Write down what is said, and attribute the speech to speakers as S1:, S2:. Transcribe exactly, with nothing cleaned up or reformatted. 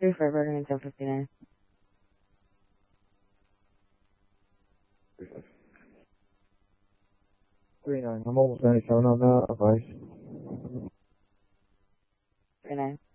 S1: Three for Burger until fifty-nine.
S2: Three nine. I'm almost ninety-seven on that. Advice.
S1: Three nine.